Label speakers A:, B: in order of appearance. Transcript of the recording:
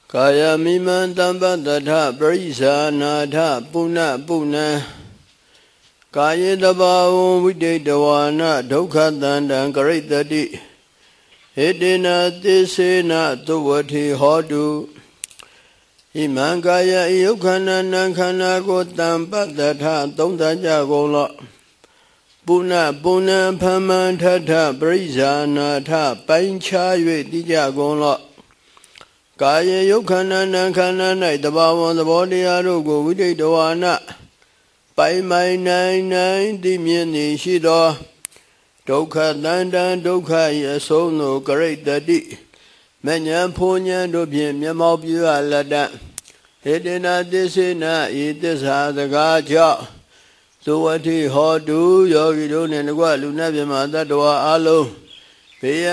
A: ကာယမိမံတမ္ပတထပရိစ္ဆာနာထပုဏ္ဏပုဏ္ဏကာယေတဘာဝံဝိတေတဝါနဒုက္ခတန္တံကရိတတိဟေတေနသစ္စေနသုဝတိဟောတုဣမံကာယယုခန္ဓာနံခန္ဓာကိုတမ္ပတထသုံးသကြကုန်လောပုဏ္ဏပုဏ္ဏဖမံထထပရိစ္ဆာနာထပိုင်းခြား၍တိကြကုန်လောကာယယုခန္ဓာနံခန္ဓာ၌တဘာဝသဘောတရားတို့ကိုဝိတိတဝါနပိုင်မိုင်နိုင်သိမြင်နေရှိသောဒုက္ခတန္တံဒုက္ခ၏အဆုံးသို့ကရိတတိမဉ္ဇဉ်ဖုန်ဉ္ဇဉ်တို့ဖြင့်မျက်မှောက်ပြုအပ်လက်တဟေတေနသစ္စေနဤသစ္စာစကားကြောင့်သုဝတိဟောတုယောဂီတို့နှင့်တကွလူနာပြမတ္တဝါအလုံးဘေး